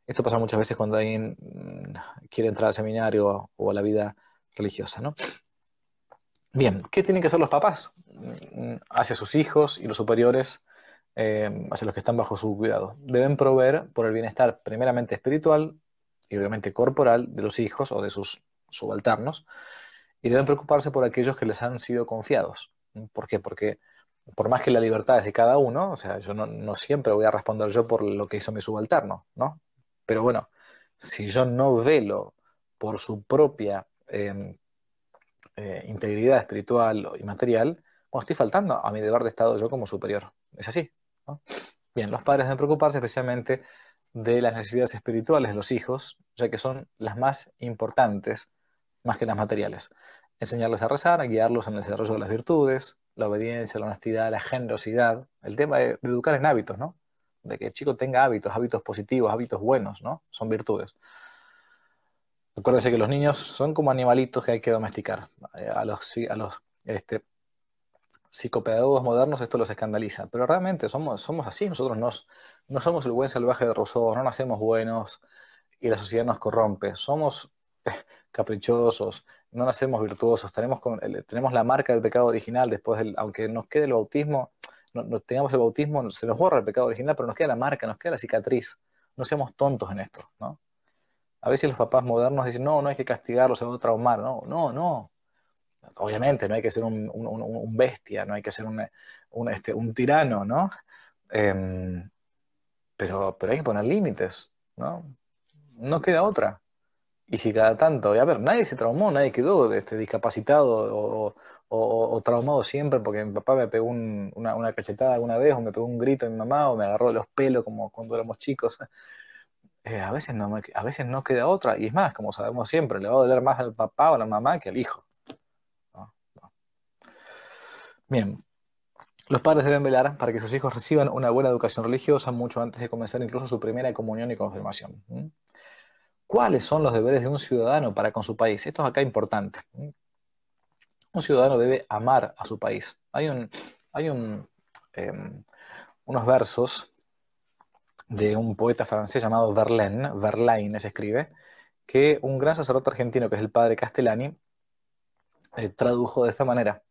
Esto pasa muchas veces cuando alguien quiere entrar al seminario o a la vida religiosa, ¿no? Bien, ¿qué tienen que hacer los papás hacia sus hijos y los superiores, hacia los que están bajo su cuidado? Deben proveer por el bienestar primeramente espiritual y obviamente corporal de los hijos o de sus subalternos, y deben preocuparse por aquellos que les han sido confiados. ¿Por qué? Porque por más que la libertad es de cada uno, o sea, yo no siempre voy a responder yo por lo que hizo mi subalterno, ¿no? Pero bueno, si yo no velo por su propia integridad espiritual y material, bueno, estoy faltando a mi deber de Estado yo como superior. Es así, ¿no? Bien, los padres deben preocuparse especialmente de las necesidades espirituales de los hijos, ya que son las más importantes, más que las materiales. Enseñarles a rezar, a guiarlos en el desarrollo de las virtudes, la obediencia, la honestidad, la generosidad, el tema de educar en hábitos, ¿no? De que el chico tenga hábitos, hábitos positivos, hábitos buenos, ¿no? Son virtudes. Acuérdense que los niños son como animalitos que hay que domesticar. A los psicopedagogos modernos esto los escandaliza, pero realmente somos así. Nosotros no somos el buen salvaje de Rousseau, no nacemos buenos y la sociedad nos corrompe. Somos caprichosos, no nacemos virtuosos, tenemos la marca del pecado original después aunque nos quede el bautismo, no tengamos el bautismo, se nos borra el pecado original, pero nos queda la marca, nos queda la cicatriz. No seamos tontos en esto, ¿no? A veces los papás modernos dicen, no hay que castigarlo, se va a traumar. No, no, no. Obviamente, no hay que ser un bestia, no hay que ser un tirano, ¿no? Em, pero hay que poner límites, ¿no? No queda otra. Y si cada tanto, y a ver, nadie se traumó, nadie quedó discapacitado o traumado siempre porque mi papá me pegó una cachetada alguna vez, o me pegó un grito de mi mamá, o me agarró de los pelos como cuando éramos chicos. A veces no queda otra, y es más, como sabemos siempre, le va a doler más al papá o a la mamá que al hijo, ¿no? No. Bien, los padres deben velar para que sus hijos reciban una buena educación religiosa mucho antes de comenzar incluso su primera comunión y confirmación. ¿Cuáles son los deberes de un ciudadano para con su país? Esto es acá importante. Un ciudadano debe amar a su país. Hay em, unos versos de un poeta francés llamado Verlaine se escribe, que un gran sacerdote argentino, que es el padre Castellani, tradujo de esta manera.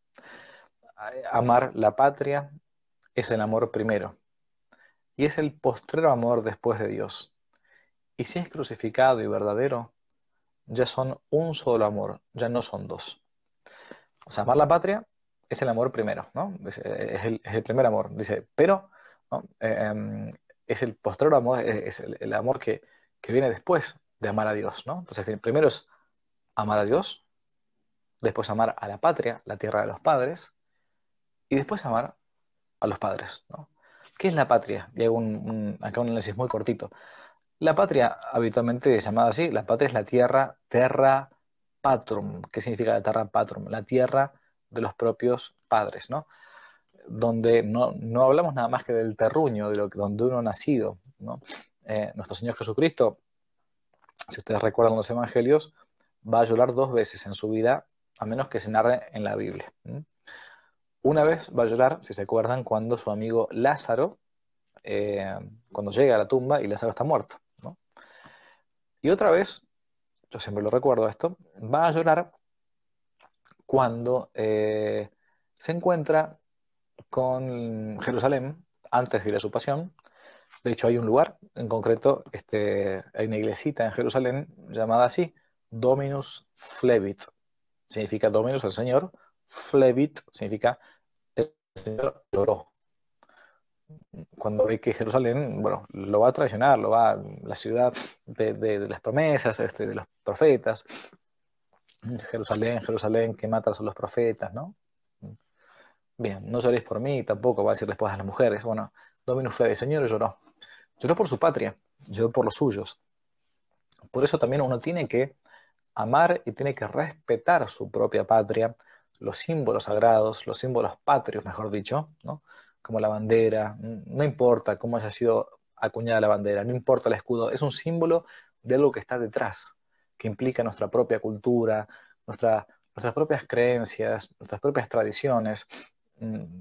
Amar la patria es el amor primero y es el postrero amor después de Dios. Y si es crucificado y verdadero, ya son un solo amor, ya no son dos. O sea, amar la patria es el amor primero, ¿no? Es el primer amor, dice, pero ¿no? Es el postrero amor, es el amor que viene después de amar a Dios, ¿no? Entonces, primero es amar a Dios, después amar a la patria, la tierra de los padres, y después amar a los padres, ¿no? ¿Qué es la patria? Y hago acá un análisis muy cortito. La patria, habitualmente es llamada así, la patria es la tierra, terra patrum. ¿Qué significa la terra patrum? La tierra de los propios padres, ¿no? Donde no hablamos nada más que del terruño, donde uno ha nacido, ¿no? Nuestro Señor Jesucristo, si ustedes recuerdan los evangelios, va a llorar dos veces en su vida, a menos que se narre en la Biblia. Una vez va a llorar, si se acuerdan, cuando su amigo Lázaro, eh, cuando llega a la tumba y Lázaro está muerto, ¿no? Y otra vez, yo siempre lo recuerdo esto, va a llorar cuando se encuentra con Jerusalén antes de ir a su pasión. De hecho, hay un lugar en concreto, hay una iglesita en Jerusalén llamada así, Dominus Flevit. Significa Dominus, el Señor. Flevit significa el Señor lloró. Cuando ve que Jerusalén, bueno, lo va a traicionar, la ciudad de las promesas, de los profetas. Jerusalén, Jerusalén, que matas a los profetas, ¿no? Bien, no lloréis por mí, tampoco va a decir después a las mujeres. Bueno, Dominus Flevit, Señor lloró. Lloró por su patria, lloró por los suyos. Por eso también uno tiene que amar y tiene que respetar su propia patria, los símbolos sagrados, los símbolos patrios, mejor dicho, ¿no? Como la bandera, no importa cómo haya sido acuñada la bandera, no importa el escudo, es un símbolo de algo que está detrás, que implica nuestra propia cultura, nuestras propias creencias, nuestras propias tradiciones.